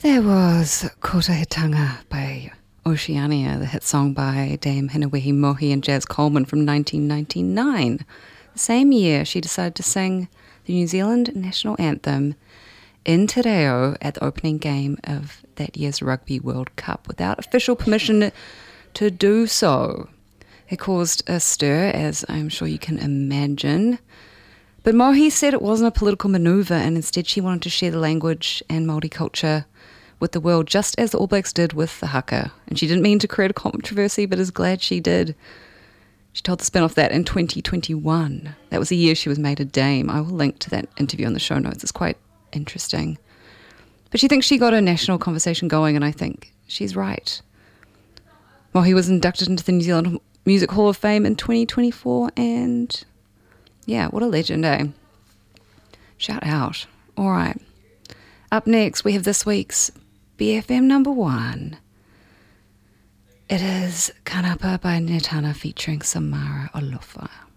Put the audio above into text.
There was Kotahitanga by Oceania, the hit song by Dame Hinewehi Mohi and Jazz Coleman from 1999. The same year, she decided to sing the New Zealand national anthem in Te Reo at the opening game of that year's Rugby World Cup without official permission to do so. It caused a stir, as I'm sure you can imagine. But Mohi said it wasn't a political manoeuvre, and instead she wanted to share the language and Māori culture with the world, just as the All Blacks did with the haka. And she didn't mean to create a controversy, but is glad she did. She told the Spin-Off that in 2021. That was the year she was made a dame. I will link to that interview on the show notes. It's quite interesting. But she thinks she got a national conversation going, and I think she's right. Mohi was inducted into the New Zealand Music Hall of Fame in 2024, and yeah, what a legend, eh? Shout out. All right. Up next, we have this week's BFM number 1. It is Kanapa by Netana featuring Samara Olofa.